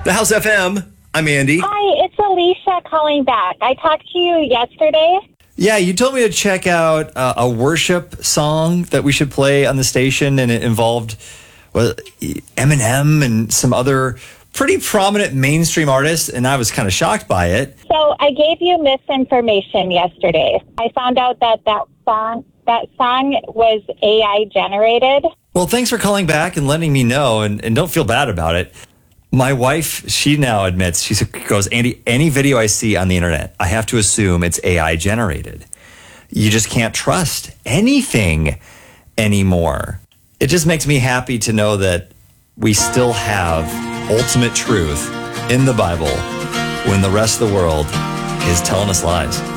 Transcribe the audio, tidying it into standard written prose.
The House FM. I'm Andy. Hi, it's Alicia calling back. I talked to you yesterday. Yeah, you told me to check out a worship song that we should play on the station, and it involved Eminem and some other pretty prominent mainstream artists, and I was kind of shocked by it. So I gave you misinformation yesterday. I found out that song was AI generated. Well, thanks for calling back and letting me know, and don't feel bad about it. My wife, she now admits, she goes, Andy, any video I see on the internet, I have to assume it's AI generated. You just can't trust anything anymore. It just makes me happy to know that we still have ultimate truth in the Bible when the rest of the world is telling us lies.